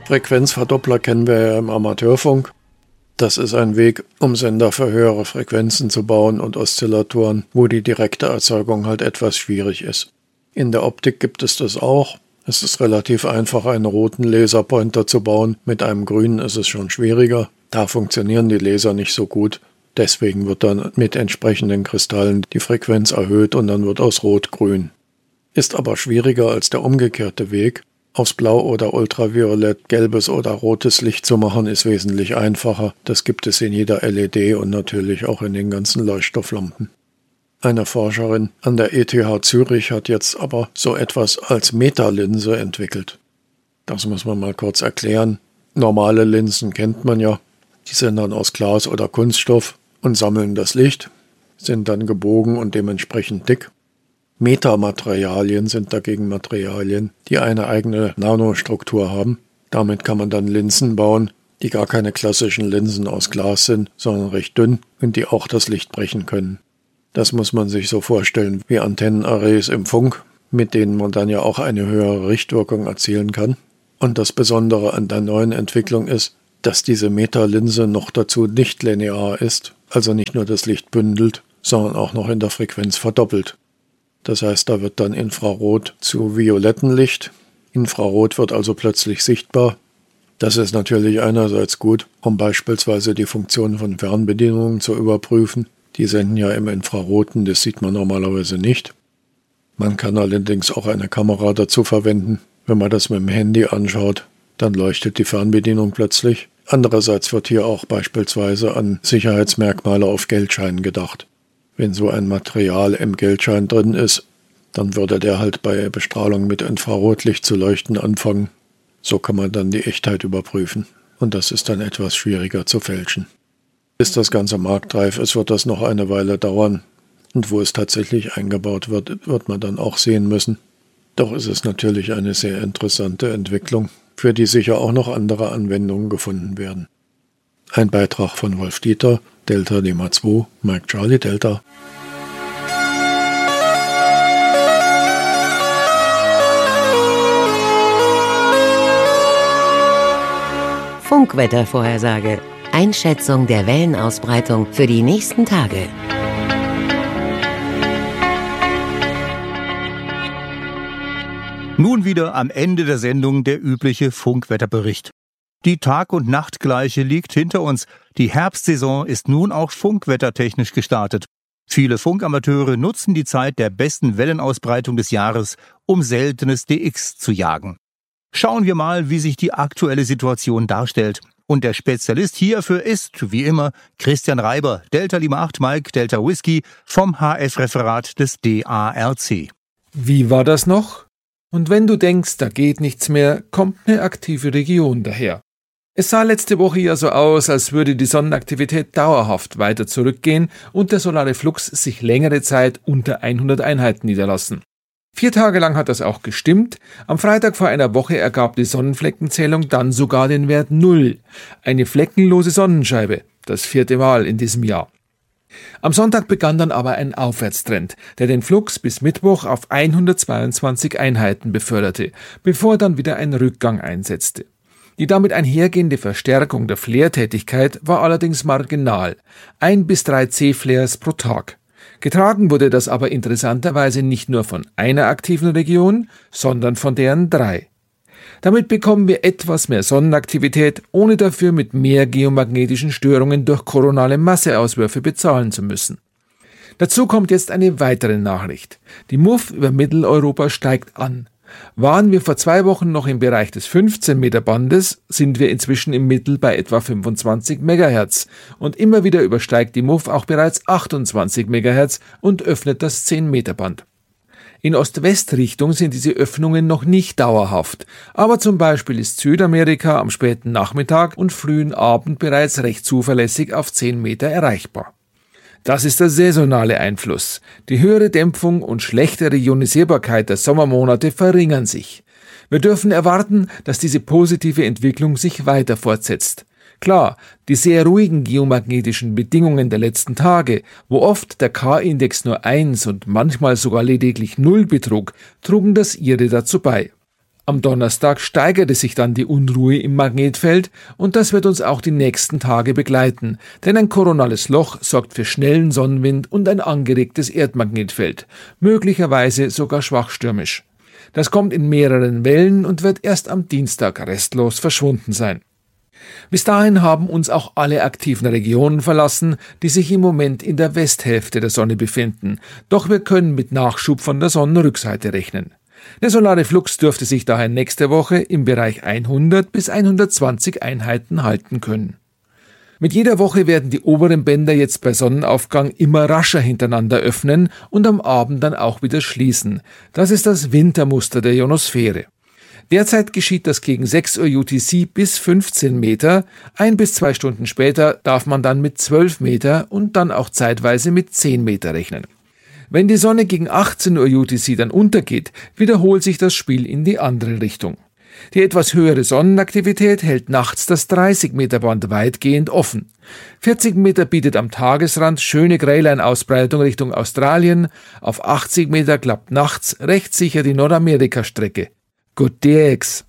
Frequenzverdoppler kennen wir ja im Amateurfunk. Das ist ein Weg, um Sender für höhere Frequenzen zu bauen und Oszillatoren, wo die direkte Erzeugung halt etwas schwierig ist. In der Optik gibt es das auch. Es ist relativ einfach, einen roten Laserpointer zu bauen. Mit einem grünen ist es schon schwieriger. Da funktionieren die Laser nicht so gut. Deswegen wird dann mit entsprechenden Kristallen die Frequenz erhöht und dann wird aus Rot grün. Ist aber schwieriger als der umgekehrte Weg. Aus Blau oder Ultraviolett gelbes oder rotes Licht zu machen, ist wesentlich einfacher. Das gibt es in jeder LED und natürlich auch in den ganzen Leuchtstofflampen. Eine Forscherin an der ETH Zürich hat jetzt aber so etwas als Metalinse entwickelt. Das muss man mal kurz erklären. Normale Linsen kennt man ja. Die sind dann aus Glas oder Kunststoff und sammeln das Licht, sind dann gebogen und dementsprechend dick. Metamaterialien sind dagegen Materialien, die eine eigene Nanostruktur haben. Damit kann man dann Linsen bauen, die gar keine klassischen Linsen aus Glas sind, sondern recht dünn und die auch das Licht brechen können. Das muss man sich so vorstellen wie Antennenarrays im Funk, mit denen man dann ja auch eine höhere Richtwirkung erzielen kann. Und das Besondere an der neuen Entwicklung ist, dass diese Metalinse noch dazu nicht linear ist, also nicht nur das Licht bündelt, sondern auch noch in der Frequenz verdoppelt. Das heißt, da wird dann Infrarot zu violettem Licht. Infrarot wird also plötzlich sichtbar. Das ist natürlich einerseits gut, um beispielsweise die Funktion von Fernbedienungen zu überprüfen. Die senden ja im Infraroten, das sieht man normalerweise nicht. Man kann allerdings auch eine Kamera dazu verwenden. Wenn man das mit dem Handy anschaut, dann leuchtet die Fernbedienung plötzlich. Andererseits wird hier auch beispielsweise an Sicherheitsmerkmale auf Geldscheinen gedacht. Wenn so ein Material im Geldschein drin ist, dann würde der halt bei Bestrahlung mit Infrarotlicht zu leuchten anfangen. So kann man dann die Echtheit überprüfen. Und das ist dann etwas schwieriger zu fälschen. Bis das Ganze marktreif ist, wird das noch eine Weile dauern. Und wo es tatsächlich eingebaut wird, wird man dann auch sehen müssen. Doch ist es natürlich eine sehr interessante Entwicklung, für die sicher auch noch andere Anwendungen gefunden werden. Ein Beitrag von Wolf Dieter, Delta Lima 2, Mike Charlie Delta. Funkwettervorhersage. Einschätzung der Wellenausbreitung für die nächsten Tage. Nun wieder am Ende der Sendung der übliche Funkwetterbericht. Die Tag- und Nachtgleiche liegt hinter uns. Die Herbstsaison ist nun auch funkwettertechnisch gestartet. Viele Funkamateure nutzen die Zeit der besten Wellenausbreitung des Jahres, um seltenes DX zu jagen. Schauen wir mal, wie sich die aktuelle Situation darstellt. Und der Spezialist hierfür ist, wie immer, Christian Reiber, Delta Lima 8 Mike, Delta Whisky vom HF-Referat des DARC. Wie war das noch? Und wenn du denkst, da geht nichts mehr, kommt eine aktive Region daher. Es sah letzte Woche ja so aus, als würde die Sonnenaktivität dauerhaft weiter zurückgehen und der solare Flux sich längere Zeit unter 100 Einheiten niederlassen. 4 Tage lang hat das auch gestimmt. Am Freitag vor einer Woche ergab die Sonnenfleckenzählung dann sogar den Wert 0. Eine fleckenlose Sonnenscheibe, das 4. Mal in diesem Jahr. Am Sonntag begann dann aber ein Aufwärtstrend, der den Flux bis Mittwoch auf 122 Einheiten beförderte, bevor dann wieder ein Rückgang einsetzte. Die damit einhergehende Verstärkung der Flare-Tätigkeit war allerdings marginal, 1 bis 3 C-Flares pro Tag. Getragen wurde das aber interessanterweise nicht nur von einer aktiven Region, sondern von deren 3. Damit bekommen wir etwas mehr Sonnenaktivität, ohne dafür mit mehr geomagnetischen Störungen durch koronale Masseauswürfe bezahlen zu müssen. Dazu kommt jetzt eine weitere Nachricht. Die MUF über Mitteleuropa steigt an. Waren wir vor 2 Wochen noch im Bereich des 15 Meter Bandes, sind wir inzwischen im Mittel bei etwa 25 MHz und immer wieder übersteigt die MUF auch bereits 28 MHz und öffnet das 10 Meter Band. In Ost-West-Richtung sind diese Öffnungen noch nicht dauerhaft, aber zum Beispiel ist Südamerika am späten Nachmittag und frühen Abend bereits recht zuverlässig auf 10 Meter erreichbar. Das ist der saisonale Einfluss. Die höhere Dämpfung und schlechtere Ionisierbarkeit der Sommermonate verringern sich. Wir dürfen erwarten, dass diese positive Entwicklung sich weiter fortsetzt. Klar, die sehr ruhigen geomagnetischen Bedingungen der letzten Tage, wo oft der K-Index nur 1 und manchmal sogar lediglich 0 betrug, trugen das ihre dazu bei. Am Donnerstag steigerte sich dann die Unruhe im Magnetfeld und das wird uns auch die nächsten Tage begleiten, denn ein koronales Loch sorgt für schnellen Sonnenwind und ein angeregtes Erdmagnetfeld, möglicherweise sogar schwachstürmisch. Das kommt in mehreren Wellen und wird erst am Dienstag restlos verschwunden sein. Bis dahin haben uns auch alle aktiven Regionen verlassen, die sich im Moment in der Westhälfte der Sonne befinden, doch wir können mit Nachschub von der Sonnenrückseite rechnen. Der solare Flux dürfte sich daher nächste Woche im Bereich 100 bis 120 Einheiten halten können. Mit jeder Woche werden die oberen Bänder jetzt bei Sonnenaufgang immer rascher hintereinander öffnen und am Abend dann auch wieder schließen. Das ist das Wintermuster der Ionosphäre. Derzeit geschieht das gegen 6 Uhr UTC bis 15 Meter, 1 bis 2 Stunden später darf man dann mit 12 Meter und dann auch zeitweise mit 10 Meter rechnen. Wenn die Sonne gegen 18 Uhr UTC dann untergeht, wiederholt sich das Spiel in die andere Richtung. Die etwas höhere Sonnenaktivität hält nachts das 30-Meter-Band weitgehend offen. 40 Meter bietet am Tagesrand schöne Greyline-Ausbreitung Richtung Australien, auf 80 Meter klappt nachts recht sicher die Nordamerika-Strecke. Good DX.